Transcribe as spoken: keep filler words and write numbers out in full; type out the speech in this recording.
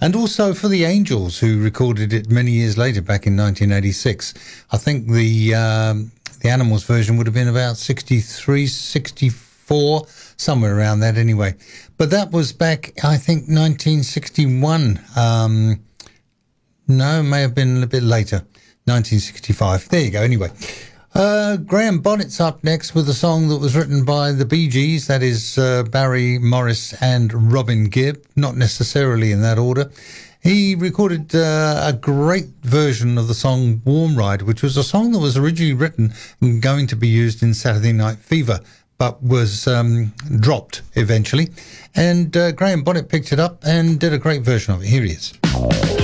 and also for the Angels, who recorded it many years later, back in nineteen eighty-six. I think the um, the Animals version would have been about sixty-three, sixty-four, somewhere around that anyway. But that was back, I think, nineteen sixty-one. Um, no, may have been a bit later, nineteen sixty-five. There you go, anyway. Uh, Graham Bonnet's up next with a song that was written by the Bee Gees, that is uh, Barry Morris and Robin Gibb, not necessarily in that order. He recorded uh, a great version of the song Warm Ride, which was a song that was originally written and going to be used in Saturday Night Fever, but was um, dropped eventually. And uh, Graham Bonnet picked it up and did a great version of it. Here he is.